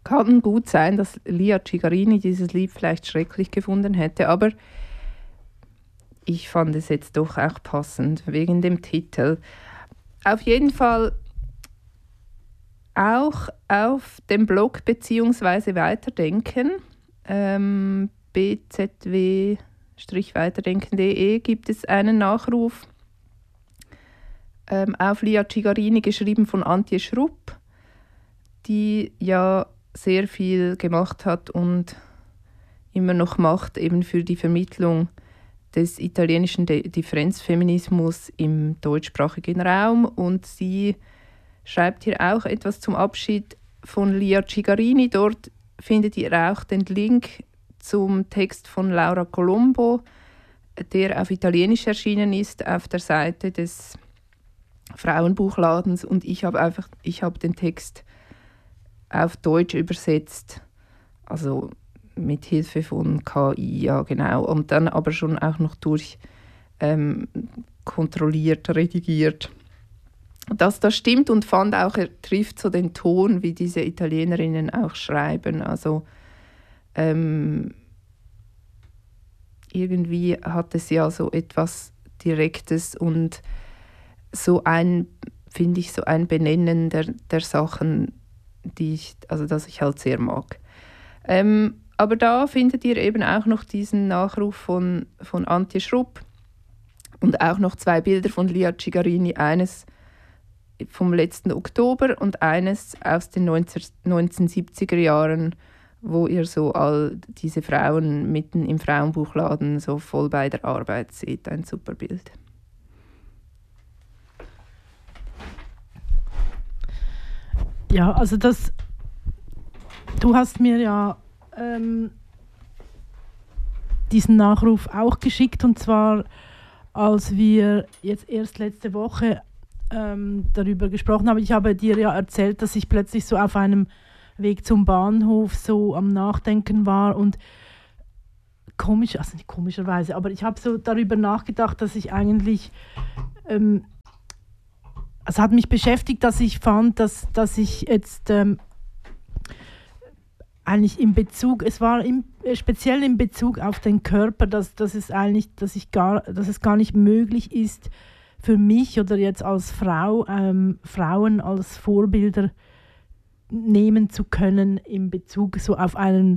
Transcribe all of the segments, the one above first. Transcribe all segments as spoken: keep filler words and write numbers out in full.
Kann gut sein, dass Lia Cigarini dieses Lied vielleicht schrecklich gefunden hätte, aber ich fand es jetzt doch auch passend, wegen dem Titel. Auf jeden Fall auch auf dem Blog beziehungsweise Weiterdenken, ähm, b z w weiterdenken punkt d e, gibt es einen Nachruf ähm, auf Lia Cigarini, geschrieben von Antje Schrupp, die ja sehr viel gemacht hat und immer noch macht, eben für die Vermittlung des italienischen Differenzfeminismus im deutschsprachigen Raum. Und sie schreibt hier auch etwas zum Abschied von Lia Cigarini. Dort findet ihr auch den Link zum Text von Laura Colombo, der auf Italienisch erschienen ist, auf der Seite des Frauenbuchladens. Und ich habe einfach, ich habe den Text auf Deutsch übersetzt, also mit Hilfe von K I, ja genau, und dann aber schon auch noch durch ähm, kontrolliert, redigiert. Dass das stimmt, und fand auch, er trifft so den Ton, wie diese Italienerinnen auch schreiben. Also ähm, irgendwie hat es ja so etwas Direktes und so ein, finde ich, so ein Benennen der, der Sachen, die ich, also das ich halt sehr mag. Ähm, aber da findet ihr eben auch noch diesen Nachruf von, von Antje Schrupp und auch noch zwei Bilder von Lia Cigarini, eines vom letzten Oktober und eines aus den neunzehnhundertsiebziger Jahren, wo ihr so all diese Frauen mitten im Frauenbuchladen so voll bei der Arbeit seht. Ein super Bild. Ja, also das, du hast mir ja ähm, diesen Nachruf auch geschickt, und zwar als wir jetzt erst letzte Woche ähm, darüber gesprochen haben. Ich habe dir ja erzählt, dass ich plötzlich so auf einem Weg zum Bahnhof so am Nachdenken war und komisch, also nicht komischerweise, aber ich habe so darüber nachgedacht, dass ich eigentlich ähm, es hat mich beschäftigt, dass ich fand, dass, dass ich jetzt ähm, eigentlich in Bezug, es war im, speziell in Bezug auf den Körper, dass, dass, es eigentlich, dass, ich gar, dass es gar nicht möglich ist, für mich oder jetzt als Frau, ähm, Frauen als Vorbilder nehmen zu können in Bezug so auf einen,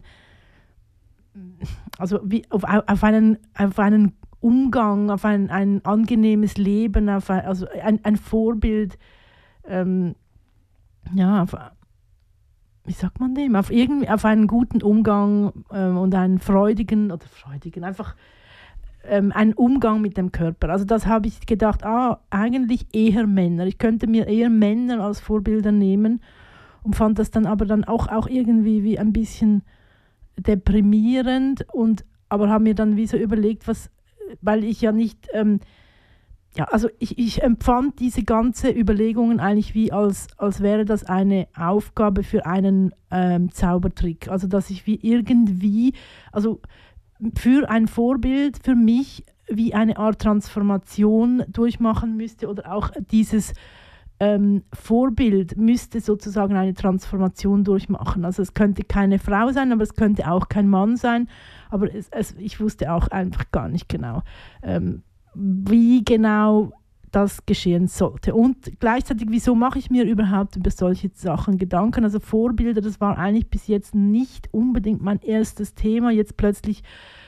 also wie, auf, auf einen, auf einen Umgang, auf ein, ein angenehmes Leben, auf ein, also ein, ein Vorbild, ähm, ja, auf, wie sagt man dem, auf, irgendwie, auf einen guten Umgang ähm, und einen freudigen, oder freudigen, einfach ähm, einen Umgang mit dem Körper. Also das habe ich gedacht, ah, eigentlich eher Männer. Ich könnte mir eher Männer als Vorbilder nehmen und fand das dann aber dann auch, auch irgendwie wie ein bisschen deprimierend, und aber habe mir dann wie so überlegt, was, weil ich ja nicht, ähm, ja, also ich, ich empfand diese ganze Überlegungen eigentlich wie, als, als wäre das eine Aufgabe für einen ähm, Zaubertrick. Also dass ich wie irgendwie, also für ein Vorbild, für mich wie eine Art Transformation durchmachen müsste, oder auch dieses ähm, Vorbild müsste sozusagen eine Transformation durchmachen. Also es könnte keine Frau sein, aber es könnte auch kein Mann sein. Aber es, es, ich wusste auch einfach gar nicht genau, ähm, wie genau das geschehen sollte. Und gleichzeitig, wieso mache ich mir überhaupt über solche Sachen Gedanken? Also Vorbilder, das war eigentlich bis jetzt nicht unbedingt mein erstes Thema. Jetzt plötzlich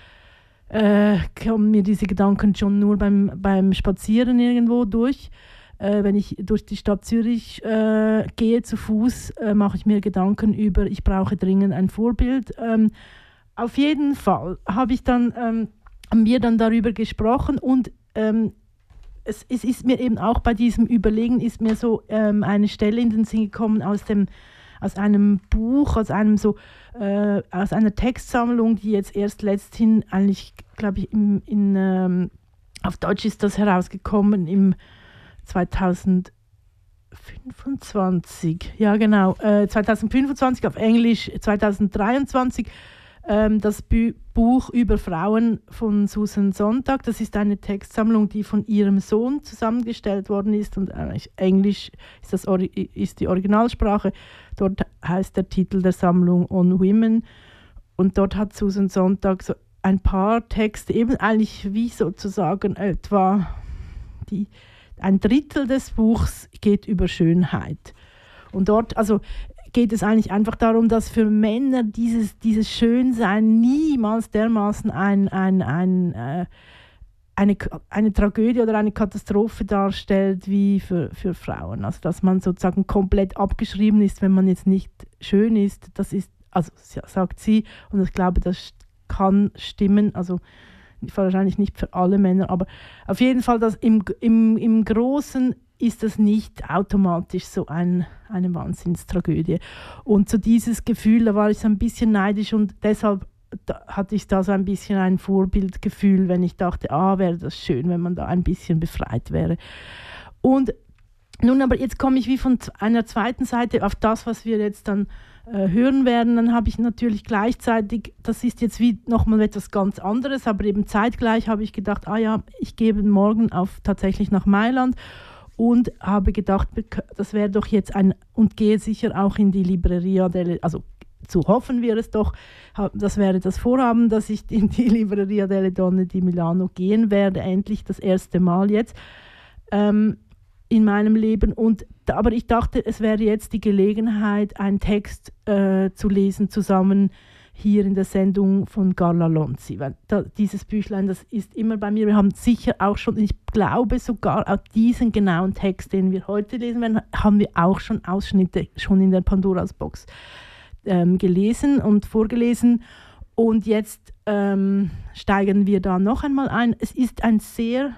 äh, kommen mir diese Gedanken schon nur beim, beim Spazieren irgendwo durch. Äh, wenn ich durch die Stadt Zürich äh, gehe zu Fuß, äh, mache ich mir Gedanken über, ich brauche dringend ein Vorbild. Ähm, auf jeden Fall habe ich dann, ähm, haben wir dann darüber gesprochen, und ähm, es, es ist mir eben auch bei diesem Überlegen ist mir so ähm, eine Stelle in den Sinn gekommen aus dem aus einem Buch, aus einem so äh, aus einer Textsammlung, die jetzt erst letzthin eigentlich, glaube ich, im, in, ähm, auf Deutsch ist das herausgekommen im zweitausendfünfundzwanzig, ja genau, äh, zweitausendfünfundzwanzig, auf Englisch zweitausenddreiundzwanzig, ähm, das Bü- Buch über Frauen von Susan Sontag. Das ist eine Textsammlung, die von ihrem Sohn zusammengestellt worden ist und eigentlich Englisch ist, das Ori- ist die Originalsprache. Dort heißt der Titel der Sammlung On Women und dort hat Susan Sontag so ein paar Texte, eben eigentlich wie sozusagen etwa die, ein Drittel des Buchs geht über Schönheit. Und dort, also geht es eigentlich einfach darum, dass für Männer dieses, dieses Schönsein niemals dermaßen ein, ein, ein, äh, eine, eine Tragödie oder eine Katastrophe darstellt wie für, für Frauen. Also dass man sozusagen komplett abgeschrieben ist, wenn man jetzt nicht schön ist. Das ist, also sagt sie, und ich glaube, das kann stimmen, also wahrscheinlich nicht für alle Männer, aber auf jeden Fall, dass im, im, im Großen ist das nicht automatisch so ein, eine Wahnsinnstragödie. Und so dieses Gefühl, da war ich so ein bisschen neidisch und deshalb da hatte ich da so ein bisschen ein Vorbildgefühl, wenn ich dachte, ah, wäre das schön, wenn man da ein bisschen befreit wäre. Und nun aber, jetzt komme ich wie von einer zweiten Seite auf das, was wir jetzt dann äh, hören werden. Dann habe ich natürlich gleichzeitig, das ist jetzt wie nochmal etwas ganz anderes, aber eben zeitgleich habe ich gedacht, ah ja, ich gehe morgen auf, tatsächlich nach Mailand und habe gedacht, das wäre doch jetzt ein, und gehe sicher auch in die Libreria delle, also so hoffen wir es doch, das wäre das Vorhaben, dass ich in die Libreria delle Donne di Milano gehen werde, endlich das erste Mal jetzt ähm, in meinem Leben. Und, aber ich dachte, es wäre jetzt die Gelegenheit, einen Text äh, zu lesen, zusammen hier in der Sendung von Carla Lonzi. Weil da, dieses Büchlein, das ist immer bei mir. Wir haben sicher auch schon, ich glaube sogar auch diesen genauen Text, den wir heute lesen werden, haben wir auch schon Ausschnitte schon in der Pandoras Box ähm, gelesen und vorgelesen. Und jetzt ähm, steigen wir da noch einmal ein. Es ist ein sehr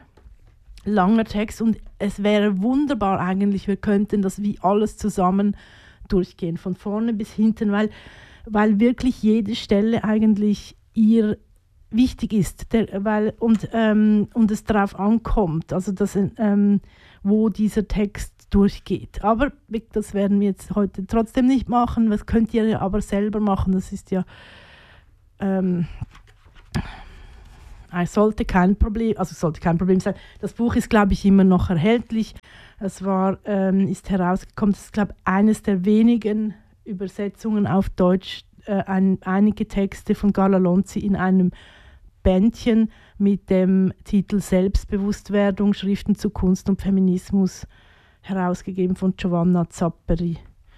langer Text und es wäre wunderbar eigentlich, wir könnten das wie alles zusammen durchgehen, von vorne bis hinten, weil weil wirklich jede Stelle eigentlich ihr wichtig ist, der, weil, und, ähm, und es darauf ankommt, also dass, ähm, wo dieser Text durchgeht. Aber das werden wir jetzt heute trotzdem nicht machen, das könnt ihr ja aber selber machen, das ist ja ähm, es sollte kein Problem, also sollte kein Problem sein. Das Buch ist, glaube ich, immer noch erhältlich. Es war, ähm, ist herausgekommen, es ist, glaube ich, eines der wenigen Übersetzungen auf Deutsch, äh, ein, einige Texte von Carla Lonzi in einem Bändchen mit dem Titel Selbstbewusstwerdung, Schriften zu Kunst und Feminismus, herausgegeben von Giovanna Zapperi.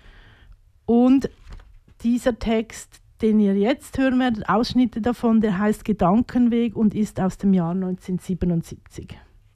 Und dieser Text, den ihr jetzt hören werdet, Ausschnitte davon, der heißt Gedankenweg und ist aus dem Jahr neunzehnhundertsiebenundsiebzig.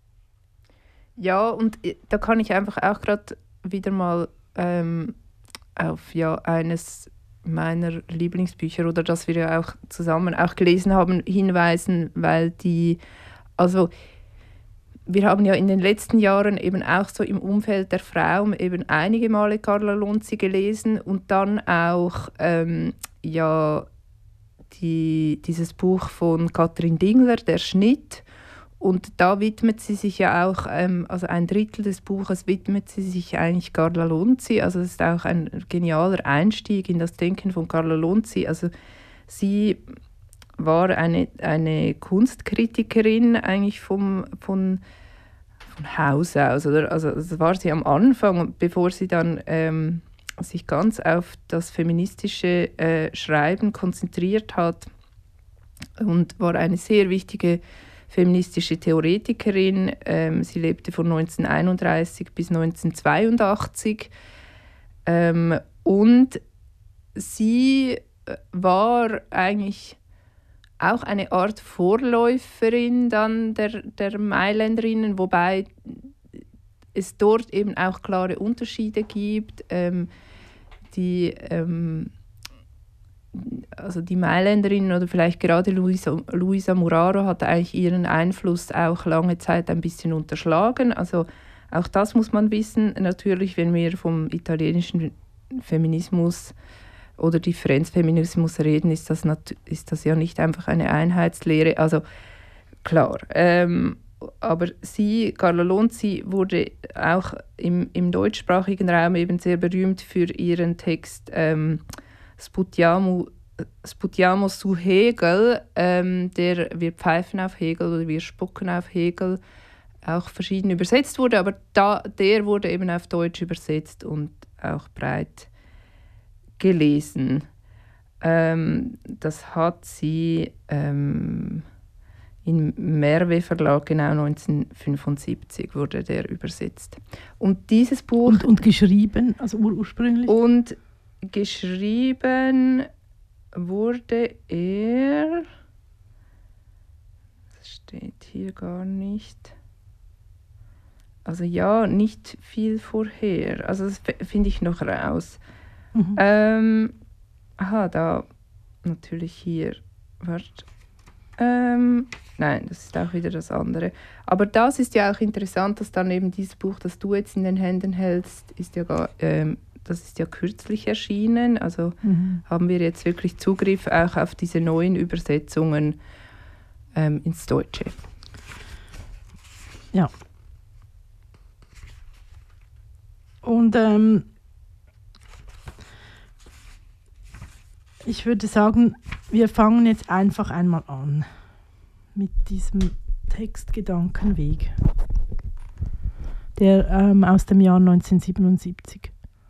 Ja, und da kann ich einfach auch gerade wieder mal ähm, auf ja, eines meiner Lieblingsbücher oder das wir ja auch zusammen auch gelesen haben, hinweisen, weil die, also wir haben ja in den letzten Jahren eben auch so im Umfeld der Frau eben einige Male Carla Lonzi gelesen und dann auch ähm, ja, die, dieses Buch von Katrin Dingler, Der Schnitt. Und da widmet sie sich ja auch, ähm, also ein Drittel des Buches widmet sie sich eigentlich Carla Lonzi. Also es ist auch ein genialer Einstieg in das Denken von Carla Lonzi. Also sie war eine, eine Kunstkritikerin eigentlich vom, von, von Haus aus. Oder? Also das war sie am Anfang, bevor sie dann ähm, sich ganz auf das feministische äh, Schreiben konzentriert hat und war eine sehr wichtige feministische Theoretikerin. Ähm, sie lebte von neunzehnhunderteinunddreißig bis neunzehnhundertzweiundachtzig. Ähm, und sie war eigentlich auch eine Art Vorläuferin dann der, der Mailänderinnen, wobei es dort eben auch klare Unterschiede gibt. Ähm, die ähm, Also die Mailänderinnen oder vielleicht gerade Luisa, Luisa Muraro hat eigentlich ihren Einfluss auch lange Zeit ein bisschen unterschlagen. Also auch das muss man wissen. Natürlich, wenn wir vom italienischen Feminismus oder Differenzfeminismus reden, ist das, nat- ist das ja nicht einfach eine Einheitslehre. Also klar. Ähm, aber sie, Carla Lonzi, wurde auch im, im deutschsprachigen Raum eben sehr berühmt für ihren Text ähm, Sputiamo Sputiamo su Hegel, ähm, der Wir pfeifen auf Hegel oder Wir spucken auf Hegel, auch verschieden übersetzt wurde, aber da, der wurde eben auf Deutsch übersetzt und auch breit gelesen. Ähm, das hat sie ähm, im Merve Verlag, genau neunzehnhundertfünfundsiebzig wurde der übersetzt. Und dieses Buch... Und, und geschrieben, also ur ursprünglich? Und geschrieben wurde er... Das steht hier gar nicht... Also ja, nicht viel vorher. Also das finde ich noch raus. Mhm. Ähm, aha, da natürlich hier. Warte. Ähm, nein, das ist auch wieder das andere. Aber das ist ja auch interessant, dass dann eben dieses Buch, das du jetzt in den Händen hältst, ist ja gar, ähm, das ist ja kürzlich erschienen. Also mhm. haben wir jetzt wirklich Zugriff auch auf diese neuen Übersetzungen ähm, ins Deutsche. Ja. Und ähm, ich würde sagen, wir fangen jetzt einfach einmal an mit diesem Textgedankenweg, der ähm, aus dem Jahr neunzehnhundertsiebenundsiebzig.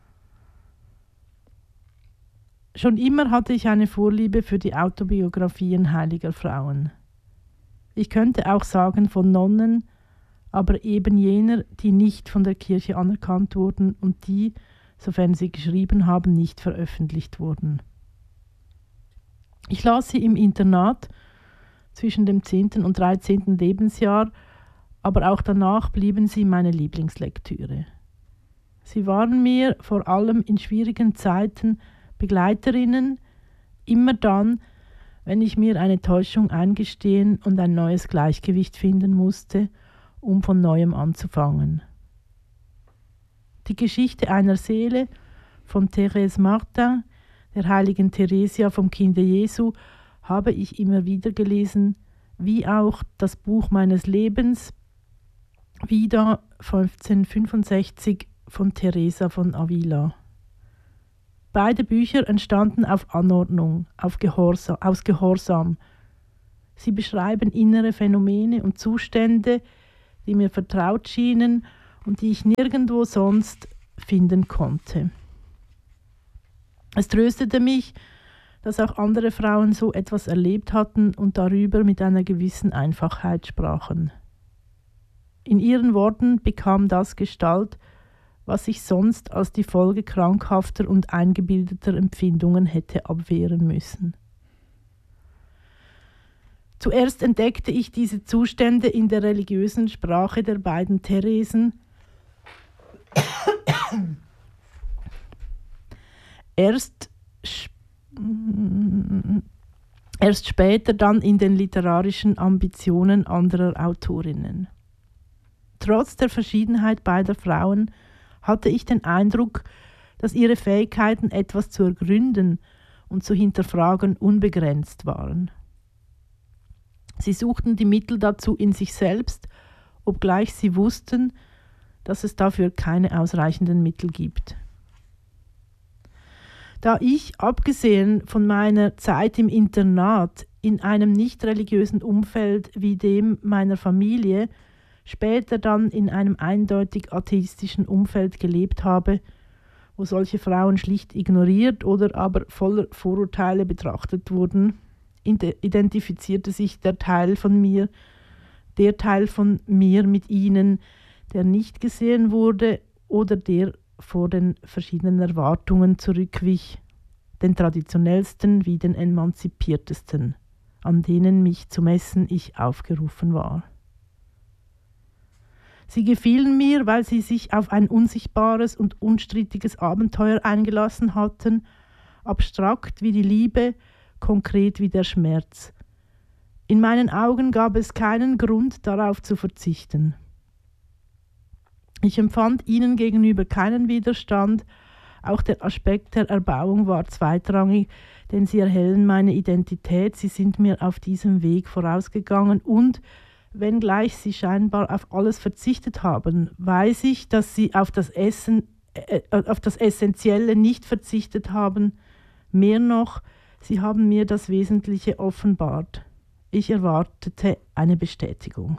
Schon immer hatte ich eine Vorliebe für die Autobiografien heiliger Frauen. Ich könnte auch sagen von Nonnen, aber eben jener, die nicht von der Kirche anerkannt wurden und die, sofern sie geschrieben haben, nicht veröffentlicht wurden. Ich las sie im Internat zwischen dem zehnten und dreizehnten Lebensjahr, aber auch danach blieben sie meine Lieblingslektüre. Sie waren mir vor allem in schwierigen Zeiten Begleiterinnen, immer dann, wenn ich mir eine Täuschung eingestehen und ein neues Gleichgewicht finden musste, um von Neuem anzufangen. Die Geschichte einer Seele von Thérèse Martin, der heiligen Theresia vom Kinde Jesu, habe ich immer wieder gelesen, wie auch das Buch meines Lebens, wieder fünfzehnhundertfünfundsechzig von Teresa von Avila. Beide Bücher entstanden auf Anordnung, auf Gehorsam, aus Gehorsam. Sie beschreiben innere Phänomene und Zustände, die mir vertraut schienen und die ich nirgendwo sonst finden konnte. Es tröstete mich, dass auch andere Frauen so etwas erlebt hatten und darüber mit einer gewissen Einfachheit sprachen. In ihren Worten bekam das Gestalt, was ich sonst als die Folge krankhafter und eingebildeter Empfindungen hätte abwehren müssen. Zuerst entdeckte ich diese Zustände in der religiösen Sprache der beiden Theresen. Erst, erst später dann in den literarischen Ambitionen anderer Autorinnen. Trotz der Verschiedenheit beider Frauen hatte ich den Eindruck, dass ihre Fähigkeiten, etwas zu ergründen und zu hinterfragen, unbegrenzt waren. Sie suchten die Mittel dazu in sich selbst, obgleich sie wussten, dass es dafür keine ausreichenden Mittel gibt. Da ich, abgesehen von meiner Zeit im Internat, in einem nicht religiösen Umfeld wie dem meiner Familie, später dann in einem eindeutig atheistischen Umfeld gelebt habe, wo solche Frauen schlicht ignoriert oder aber voller Vorurteile betrachtet wurden, identifizierte sich der Teil von mir, der Teil von mir mit ihnen, der nicht gesehen wurde oder der vor den verschiedenen Erwartungen zurückwich, den traditionellsten wie den emanzipiertesten, an denen mich zu messen ich aufgerufen war. Sie gefielen mir, weil sie sich auf ein unsichtbares und unstrittiges Abenteuer eingelassen hatten, abstrakt wie die Liebe, konkret wie der Schmerz. In meinen Augen gab es keinen Grund, darauf zu verzichten. Ich empfand ihnen gegenüber keinen Widerstand, auch der Aspekt der Erbauung war zweitrangig, denn sie erhellen meine Identität, sie sind mir auf diesem Weg vorausgegangen und, wenngleich sie scheinbar auf alles verzichtet haben, weiß ich, dass sie auf das Essen, äh, auf das Essentielle nicht verzichtet haben, mehr noch, Sie haben mir das Wesentliche offenbart. Ich erwartete eine Bestätigung.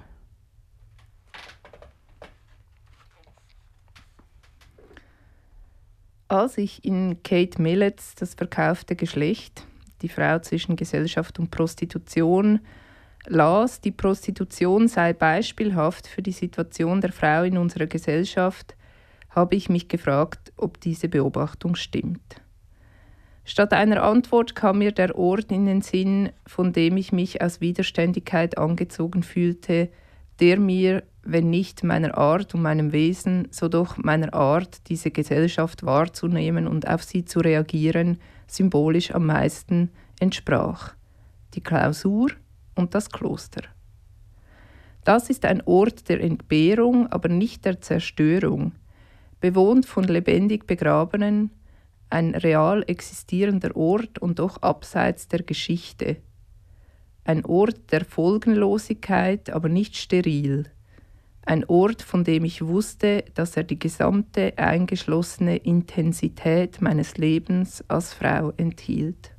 Als ich in Kate Millets Das verkaufte Geschlecht, die Frau zwischen Gesellschaft und Prostitution, las, die Prostitution sei beispielhaft für die Situation der Frau in unserer Gesellschaft, habe ich mich gefragt, ob diese Beobachtung stimmt. Statt einer Antwort kam mir der Ort in den Sinn, von dem ich mich aus Widerständigkeit angezogen fühlte, der mir, wenn nicht meiner Art und meinem Wesen, so doch meiner Art, diese Gesellschaft wahrzunehmen und auf sie zu reagieren, symbolisch am meisten entsprach. Die Klausur und das Kloster. Das ist ein Ort der Entbehrung, aber nicht der Zerstörung, bewohnt von lebendig Begrabenen, ein real existierender Ort und doch abseits der Geschichte. Ein Ort der Folgenlosigkeit, aber nicht steril. Ein Ort, von dem ich wusste, dass er die gesamte eingeschlossene Intensität meines Lebens als Frau enthielt.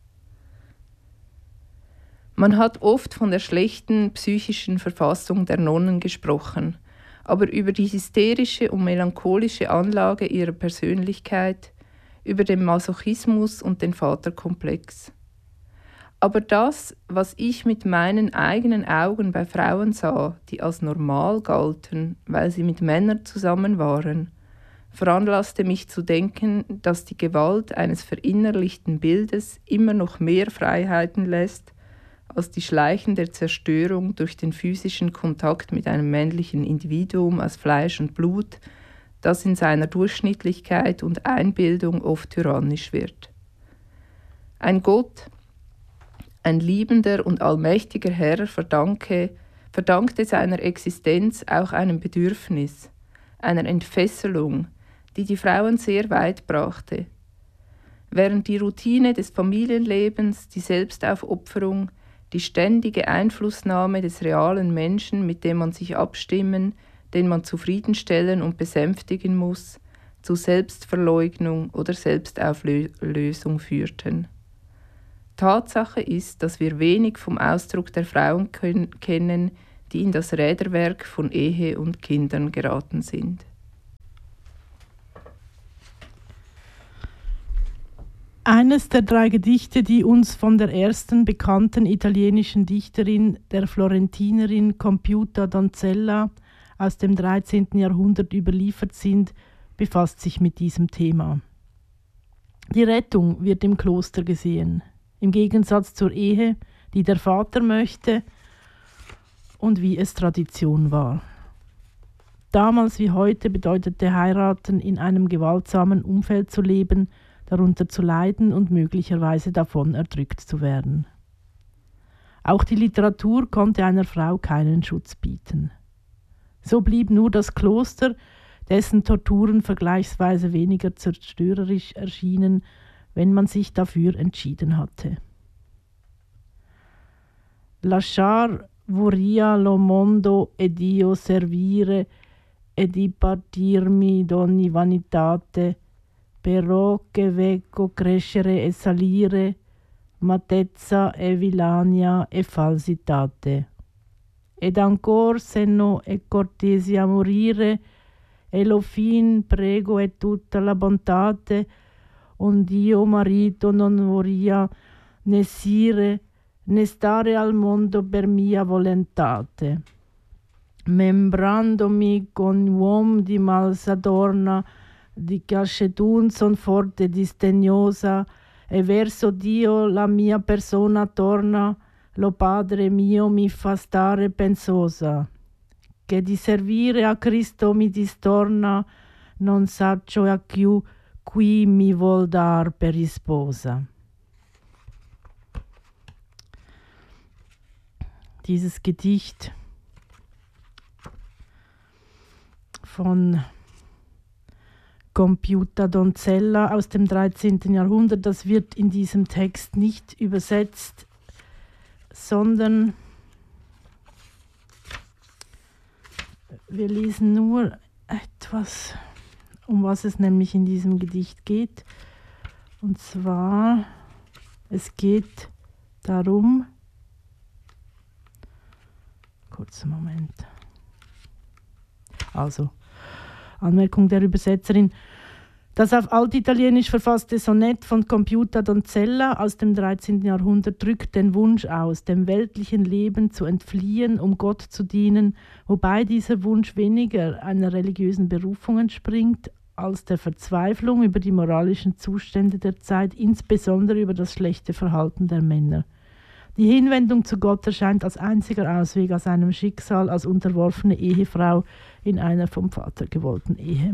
Man hat oft von der schlechten psychischen Verfassung der Nonnen gesprochen, aber über die hysterische und melancholische Anlage ihrer Persönlichkeit, über den Masochismus und den Vaterkomplex. Aber das, was ich mit meinen eigenen Augen bei Frauen sah, die als normal galten, weil sie mit Männern zusammen waren, veranlasste mich zu denken, dass die Gewalt eines verinnerlichten Bildes immer noch mehr Freiheiten lässt, als die schleichende Zerstörung durch den physischen Kontakt mit einem männlichen Individuum aus Fleisch und Blut, das in seiner Durchschnittlichkeit und Einbildung oft tyrannisch wird. Ein Gott, ein liebender und allmächtiger Herr verdanke, verdankte seiner Existenz auch einem Bedürfnis, einer Entfesselung, die die Frauen sehr weit brachte. Während die Routine des Familienlebens, die Selbstaufopferung, die ständige Einflussnahme des realen Menschen, mit dem man sich abstimmen, den man zufriedenstellen und besänftigen muss, zu Selbstverleugnung oder Selbstauflösung führten. Tatsache ist, dass wir wenig vom Ausdruck der Frauen können, kennen, die in das Räderwerk von Ehe und Kindern geraten sind. Eines der drei Gedichte, die uns von der ersten bekannten italienischen Dichterin, der Florentinerin Compiuta Donzella, aus dem dreizehnten Jahrhundert überliefert sind, befasst sich mit diesem Thema. Die Rettung wird im Kloster gesehen, im Gegensatz zur Ehe, die der Vater möchte und wie es Tradition war. Damals wie heute bedeutete Heiraten, in einem gewaltsamen Umfeld zu leben, darunter zu leiden und möglicherweise davon erdrückt zu werden. Auch die Literatur konnte einer Frau keinen Schutz bieten. So blieb nur das Kloster, dessen Torturen vergleichsweise weniger zerstörerisch erschienen, wenn man sich dafür entschieden hatte. Lasciar voria lo mondo ed io servire e dipartirmi d'ogni vanitate, però che veco crescere e salire, matezza e villania e falsitate. Ed ancor se no e cortesia morire, e lo fin prego e tutta la bontate, ond'io marito non voria né sire, né stare al mondo per mia volentate. Membrandomi con uom di mal s'adorna, di cascetun son forte disdegnosa, e verso Dio la mia persona torna, lo Padre mio mi fa stare pensosa. Che di servire a Cristo mi distorna, non saccio a chiù qui mi vuol dar per sposa. Dieses Gedicht von Compiuta Donzella aus dem dreizehnten Jahrhundert, das wird in diesem Text nicht übersetzt, sondern wir lesen nur etwas, um was es nämlich in diesem Gedicht geht. Und zwar Es geht darum, kurzen Moment, also Anmerkung der Übersetzerin, das auf Altitalienisch verfasste Sonett von Compiuta Donzella aus dem dreizehnten Jahrhundert drückt den Wunsch aus, dem weltlichen Leben zu entfliehen, um Gott zu dienen, wobei dieser Wunsch weniger einer religiösen Berufung entspringt, als der Verzweiflung über die moralischen Zustände der Zeit, insbesondere über das schlechte Verhalten der Männer. Die Hinwendung zu Gott erscheint als einziger Ausweg aus einem Schicksal als unterworfene Ehefrau in einer vom Vater gewollten Ehe.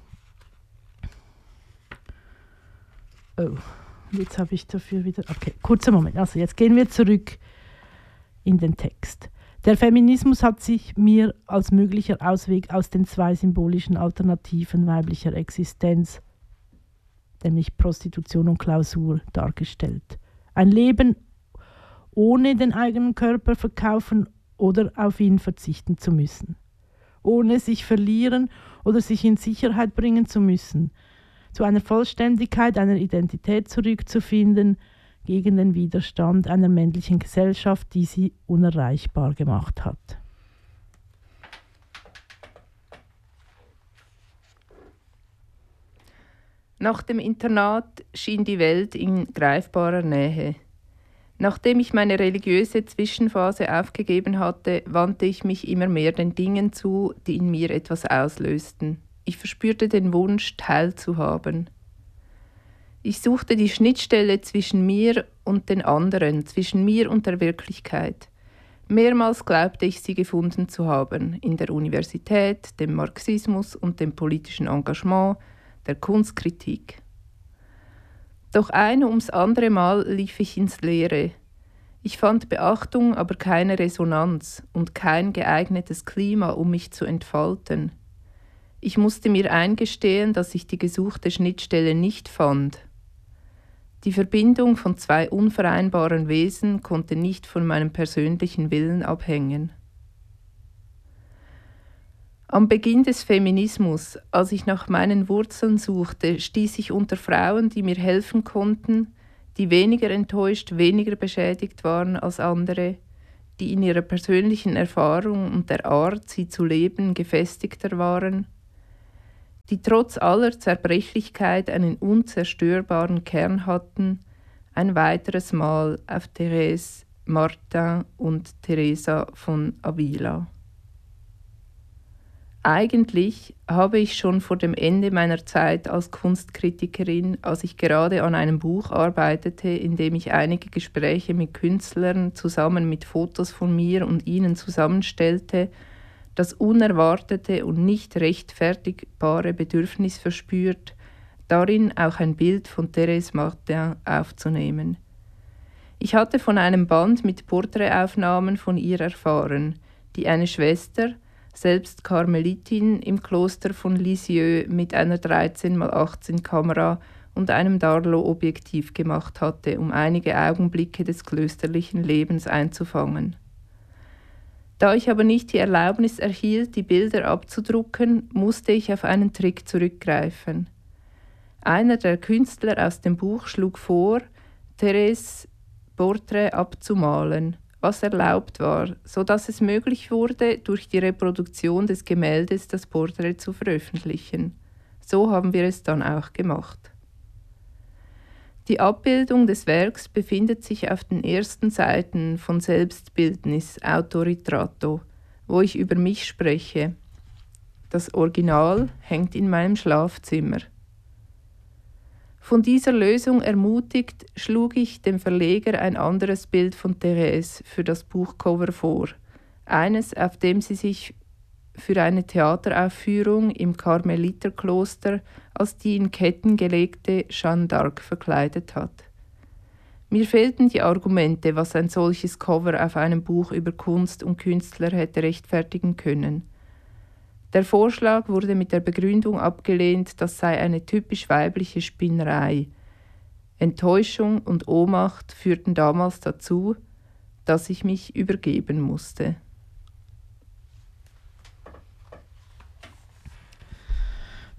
Oh, jetzt habe ich dafür wieder... Okay, kurzer Moment. Also jetzt gehen wir zurück in den Text. Der Feminismus hat sich mir als möglicher Ausweg aus den zwei symbolischen Alternativen weiblicher Existenz, nämlich Prostitution und Klausur, dargestellt. Ein Leben ohne den eigenen Körper verkaufen oder auf ihn verzichten zu müssen. Ohne sich verlieren oder sich in Sicherheit bringen zu müssen. Zu einer Vollständigkeit einer Identität zurückzufinden, gegen den Widerstand einer männlichen Gesellschaft, die sie unerreichbar gemacht hat. Nach dem Internat schien die Welt in greifbarer Nähe. Nachdem ich meine religiöse Zwischenphase aufgegeben hatte, wandte ich mich immer mehr den Dingen zu, die in mir etwas auslösten. Ich verspürte den Wunsch, teilzuhaben. Ich suchte die Schnittstelle zwischen mir und den anderen, zwischen mir und der Wirklichkeit. Mehrmals glaubte ich, sie gefunden zu haben, in der Universität, dem Marxismus und dem politischen Engagement, der Kunstkritik. Doch ein ums andere Mal lief ich ins Leere. Ich fand Beachtung, aber keine Resonanz und kein geeignetes Klima, um mich zu entfalten. Ich musste mir eingestehen, dass ich die gesuchte Schnittstelle nicht fand. Die Verbindung von zwei unvereinbaren Wesen konnte nicht von meinem persönlichen Willen abhängen. Am Beginn des Feminismus, als ich nach meinen Wurzeln suchte, stieß ich unter Frauen, die mir helfen konnten, die weniger enttäuscht, weniger beschädigt waren als andere, die in ihrer persönlichen Erfahrung und der Art, sie zu leben, gefestigter waren, die trotz aller Zerbrechlichkeit einen unzerstörbaren Kern hatten, ein weiteres Mal auf Thérèse Martin und Teresa von Avila. Eigentlich habe ich schon vor dem Ende meiner Zeit als Kunstkritikerin, als ich gerade an einem Buch arbeitete, in dem ich einige Gespräche mit Künstlern zusammen mit Fotos von mir und ihnen zusammenstellte, das unerwartete und nicht rechtfertigbare Bedürfnis verspürt, darin auch ein Bild von Thérèse Martin aufzunehmen. Ich hatte von einem Band mit Porträtaufnahmen von ihr erfahren, die eine Schwester, selbst Karmelitin, im Kloster von Lisieux mit einer dreizehn mal achtzehn Kamera und einem Darlo-Objektiv gemacht hatte, um einige Augenblicke des klösterlichen Lebens einzufangen. Da ich aber nicht die Erlaubnis erhielt, die Bilder abzudrucken, musste ich auf einen Trick zurückgreifen. Einer der Künstler aus dem Buch schlug vor, Thérèse Porträt abzumalen, was erlaubt war, so dass es möglich wurde, durch die Reproduktion des Gemäldes das Porträt zu veröffentlichen. So haben wir es dann auch gemacht. Die Abbildung des Werks befindet sich auf den ersten Seiten von Selbstbildnis Autoritratto, wo ich über mich spreche. Das Original hängt in meinem Schlafzimmer. Von dieser Lösung ermutigt, schlug ich dem Verleger ein anderes Bild von Thérèse für das Buchcover vor. Eines, auf dem sie sich für eine Theateraufführung im Karmeliterkloster als die in Ketten gelegte Jeanne d'Arc verkleidet hat. Mir fehlten die Argumente, was ein solches Cover auf einem Buch über Kunst und Künstler hätte rechtfertigen können. Der Vorschlag wurde mit der Begründung abgelehnt, das sei eine typisch weibliche Spinnerei. Enttäuschung und Ohnmacht führten damals dazu, dass ich mich übergeben musste.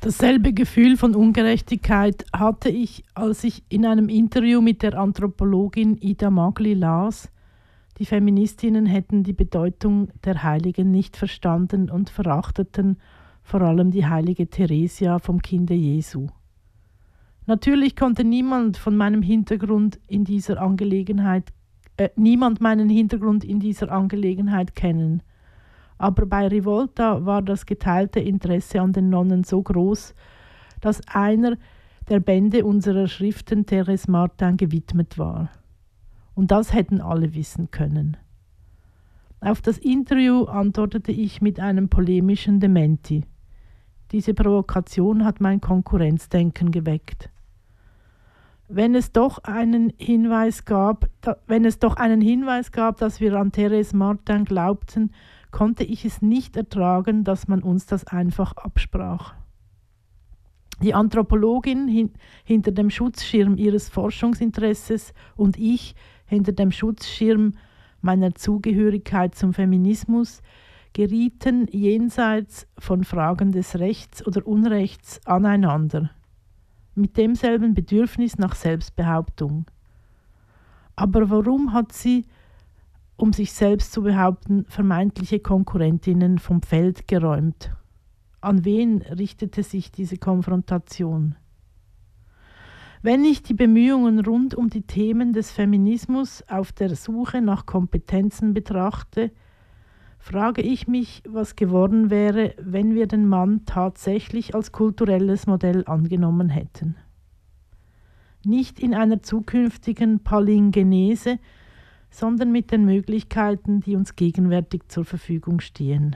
Dasselbe Gefühl von Ungerechtigkeit hatte ich, als ich in einem Interview mit der Anthropologin Ida Magli las, die Feministinnen hätten die Bedeutung der Heiligen nicht verstanden und verachteten vor allem die heilige Theresia vom Kinde Jesu. Natürlich konnte niemand von meinem Hintergrund in dieser Angelegenheit, äh, niemand meinen Hintergrund in dieser Angelegenheit kennen. Aber bei Rivolta war das geteilte Interesse an den Nonnen so groß, dass einer der Bände unserer Schriften Thérèse Martin gewidmet war. Und das hätten alle wissen können. Auf das Interview antwortete ich mit einem polemischen Dementi. Diese Provokation hat mein Konkurrenzdenken geweckt. Wenn es doch einen Hinweis gab, da, wenn es doch einen Hinweis gab, dass wir an Thérèse Martin glaubten, konnte ich es nicht ertragen, dass man uns das einfach absprach. Die Anthropologin hin, hinter dem Schutzschirm ihres Forschungsinteresses und ich hinter dem Schutzschirm meiner Zugehörigkeit zum Feminismus gerieten jenseits von Fragen des Rechts oder Unrechts aneinander, mit demselben Bedürfnis nach Selbstbehauptung. Aber warum hat sie, um sich selbst zu behaupten, vermeintliche Konkurrentinnen vom Feld geräumt? An wen richtete sich diese Konfrontation? Wenn ich die Bemühungen rund um die Themen des Feminismus auf der Suche nach Kompetenzen betrachte, frage ich mich, was geworden wäre, wenn wir den Mann tatsächlich als kulturelles Modell angenommen hätten. Nicht in einer zukünftigen Palingenese, sondern mit den Möglichkeiten, die uns gegenwärtig zur Verfügung stehen.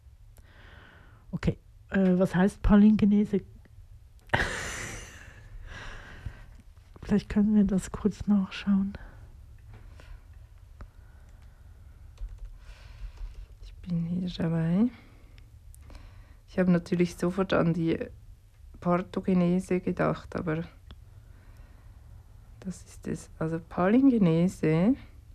Okay, äh, was heißt Palingenese? Vielleicht können wir das kurz nachschauen. Ich bin hier dabei. Ich habe natürlich sofort an die Parthogenese gedacht, aber das ist es. Also Palingenese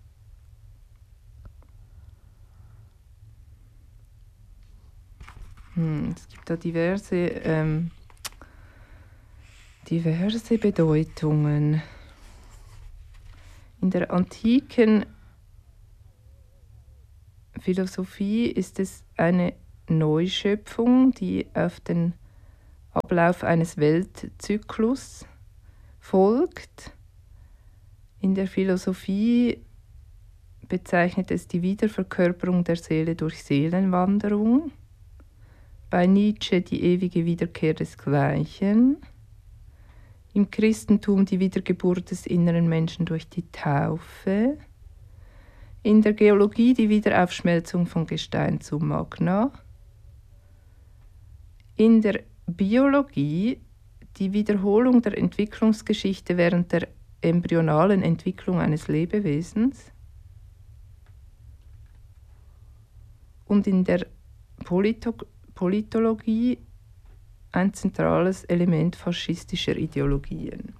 hm, es gibt da diverse ähm, diverse Bedeutungen. In der antiken Philosophie ist es eine Neuschöpfung, die auf den Ablauf eines Weltzyklus folgt. In der Philosophie bezeichnet es die Wiederverkörperung der Seele durch Seelenwanderung. Bei Nietzsche die ewige Wiederkehr des Gleichen. Im Christentum die Wiedergeburt des inneren Menschen durch die Taufe. In der Geologie die Wiederaufschmelzung von Gestein zu Magma. In der Biologie die Wiederholung der Entwicklungsgeschichte während der embryonalen Entwicklung eines Lebewesens. Und in der Polito- Politologie ein zentrales Element faschistischer Ideologien.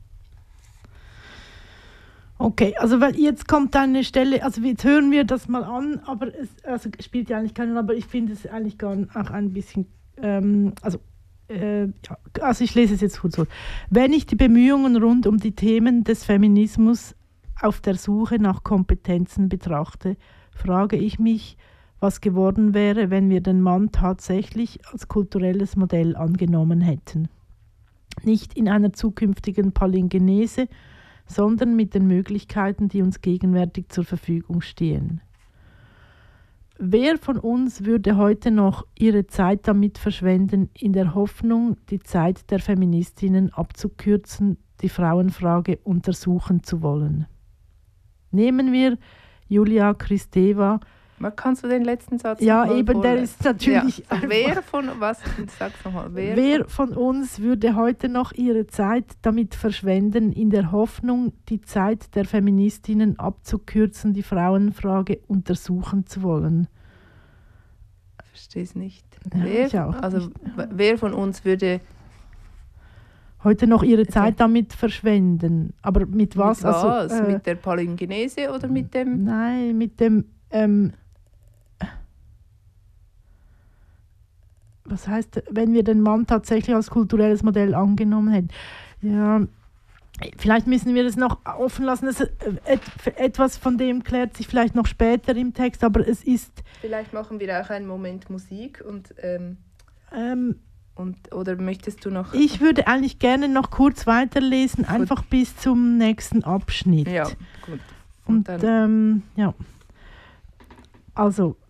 Okay, also weil jetzt kommt eine Stelle, also jetzt hören wir das mal an, aber es also spielt ja eigentlich keine Rolle, aber ich finde es eigentlich gar auch ein bisschen, ähm, also, äh, ja, also ich lese es jetzt kurz so. Wenn ich die Bemühungen rund um die Themen des Feminismus auf der Suche nach Kompetenzen betrachte, frage ich mich, was geworden wäre, wenn wir den Mann tatsächlich als kulturelles Modell angenommen hätten. Nicht in einer zukünftigen Palingenese, sondern mit den Möglichkeiten, die uns gegenwärtig zur Verfügung stehen. Wer von uns würde heute noch ihre Zeit damit verschwenden, in der Hoffnung, die Zeit der Feministinnen abzukürzen, die Frauenfrage untersuchen zu wollen? Nehmen wir Julia Kristeva. Kannst du den letzten Satz Ja, eben, der ist natürlich... Ja. Wer von, was, sag's nochmal, wer, wer von uns würde heute noch ihre Zeit damit verschwenden, in der Hoffnung, die Zeit der Feministinnen abzukürzen, die Frauenfrage untersuchen zu wollen? Ich verstehe es nicht. Ja, wer, ich auch also, nicht. wer von uns würde... Heute noch ihre Zeit damit verschwenden? Aber mit was? Mit was? Also, äh, mit der Palingenese oder mit dem... Nein, mit dem... Ähm, was heißt, wenn wir den Mann tatsächlich als kulturelles Modell angenommen hätten? Ja, vielleicht müssen wir das noch offen lassen. Das, etwas von dem klärt sich vielleicht noch später im Text, aber es ist... Vielleicht machen wir auch einen Moment Musik und... Ähm, ähm, und oder möchtest du noch... Ich würde eigentlich gerne noch kurz weiterlesen, gut. Einfach bis zum nächsten Abschnitt. Ja, gut. Und, und ähm, ja, also...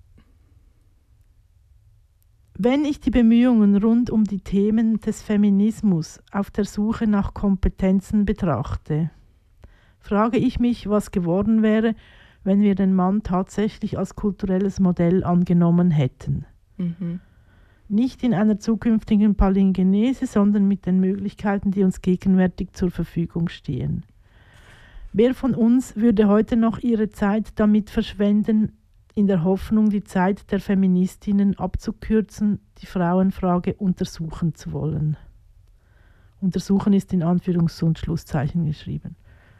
Wenn ich die Bemühungen rund um die Themen des Feminismus auf der Suche nach Kompetenzen betrachte, frage ich mich, was geworden wäre, wenn wir den Mann tatsächlich als kulturelles Modell angenommen hätten. Mhm. Nicht in einer zukünftigen Palingenese, sondern mit den Möglichkeiten, die uns gegenwärtig zur Verfügung stehen. Wer von uns würde heute noch ihre Zeit damit verschwenden, in der Hoffnung, die Zeit der Feministinnen abzukürzen, die Frauenfrage untersuchen zu wollen? Untersuchen ist in Anführungs- und Schlusszeichen geschrieben.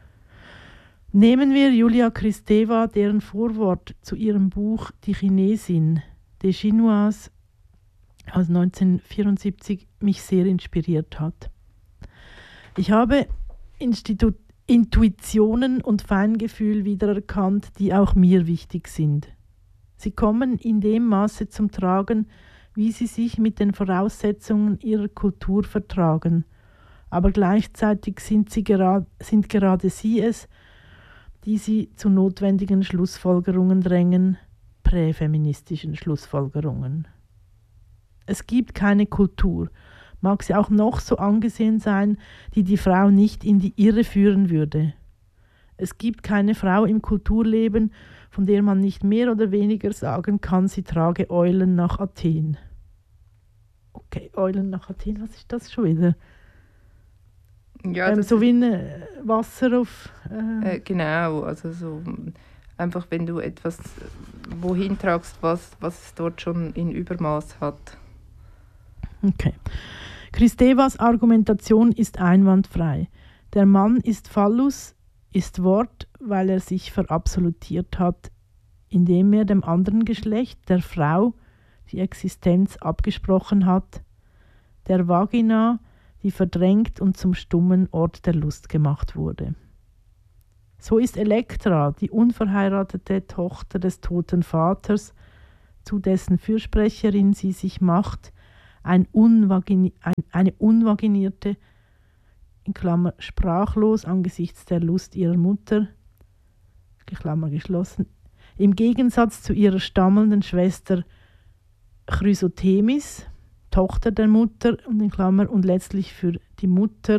Nehmen wir Julia Kristeva, deren Vorwort zu ihrem Buch Die Chinesin, des Chinoise, aus neunzehnhundertvierundsiebzig mich sehr inspiriert hat. Ich habe Institu- Intuitionen und Feingefühl wiedererkannt, die auch mir wichtig sind. Sie kommen in dem Maße zum Tragen, wie sie sich mit den Voraussetzungen ihrer Kultur vertragen. Aber gleichzeitig sind, sie gera- sind gerade sie es, die sie zu notwendigen Schlussfolgerungen drängen, präfeministischen Schlussfolgerungen. Es gibt keine Kultur, mag sie auch noch so angesehen sein, die die Frau nicht in die Irre führen würde. Es gibt keine Frau im Kulturleben, von der man nicht mehr oder weniger sagen kann, sie trage Eulen nach Athen. Okay, Eulen nach Athen, was ist das schon wieder? Ja, ähm, das so wie ein äh, Wasser auf... Äh, äh, genau, also so einfach, wenn du etwas wohin tragst, was, was es dort schon in Übermaß hat. Okay. Kristevas Argumentation ist einwandfrei. Der Mann ist Phallus, ist Wort, weil er sich verabsolutiert hat, indem er dem anderen Geschlecht, der Frau, die Existenz abgesprochen hat, der Vagina, die verdrängt und zum stummen Ort der Lust gemacht wurde. So ist Elektra, die unverheiratete Tochter des toten Vaters, zu dessen Fürsprecherin sie sich macht, ein Unvagini- ein, eine unvaginierte, in Klammer sprachlos angesichts der Lust ihrer Mutter, Klammer geschlossen, im Gegensatz zu ihrer stammelnden Schwester Chrysothemis, Tochter der Mutter und in Klammer und letztlich für die Mutter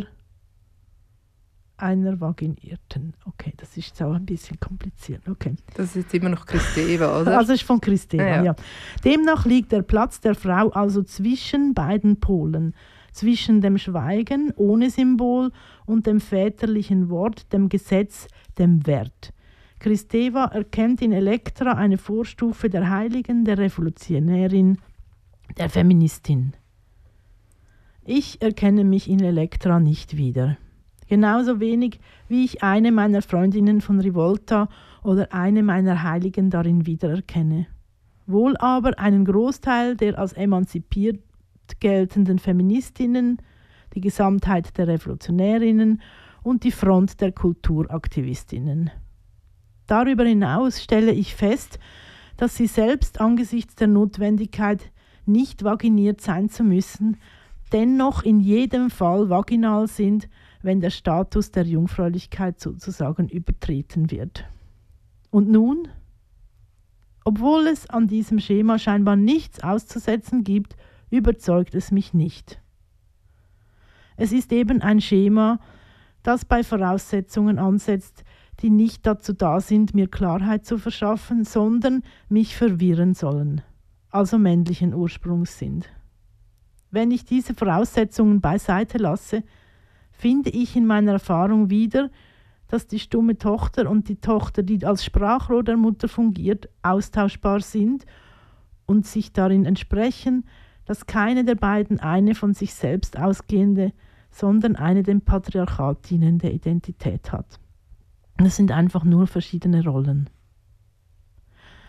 einer Vaginierten. Okay, das ist jetzt auch ein bisschen kompliziert. Okay. Das ist jetzt immer noch Kristeva, oder? Also ist von Kristeva, ja, ja. ja. Demnach liegt der Platz der Frau also zwischen beiden Polen, zwischen dem Schweigen ohne Symbol und dem väterlichen Wort, dem Gesetz, dem Wert. Kristeva erkennt in Elektra eine Vorstufe der Heiligen, der Revolutionärin, der Feministin. Ich erkenne mich in Elektra nicht wieder. Genauso wenig, wie ich eine meiner Freundinnen von Rivolta oder eine meiner Heiligen darin wiedererkenne. Wohl aber einen Großteil der als emanzipiert geltenden Feministinnen, die Gesamtheit der Revolutionärinnen und die Front der Kulturaktivistinnen. Darüber hinaus stelle ich fest, dass sie selbst angesichts der Notwendigkeit, nicht vaginiert sein zu müssen, dennoch in jedem Fall vaginal sind, wenn der Status der Jungfräulichkeit sozusagen übertreten wird. Und nun, obwohl es an diesem Schema scheinbar nichts auszusetzen gibt, überzeugt es mich nicht. Es ist eben ein Schema, das bei Voraussetzungen ansetzt, die nicht dazu da sind, mir Klarheit zu verschaffen, sondern mich verwirren sollen, also männlichen Ursprungs sind. Wenn ich diese Voraussetzungen beiseite lasse, finde ich in meiner Erfahrung wieder, dass die stumme Tochter und die Tochter, die als Sprachrohr der Mutter fungiert, austauschbar sind und sich darin entsprechen, dass keine der beiden eine von sich selbst ausgehende, sondern eine dem Patriarchat dienende Identität hat. Das sind einfach nur verschiedene Rollen.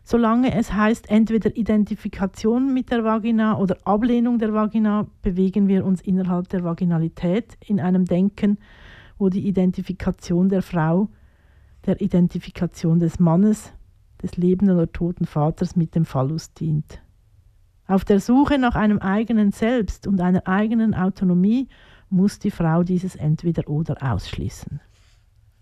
Solange es heißt, entweder Identifikation mit der Vagina oder Ablehnung der Vagina, bewegen wir uns innerhalb der Vaginalität in einem Denken, wo die Identifikation der Frau der Identifikation des Mannes, des lebenden oder toten Vaters mit dem Phallus dient. Auf der Suche nach einem eigenen Selbst und einer eigenen Autonomie muss die Frau dieses Entweder-Oder ausschließen.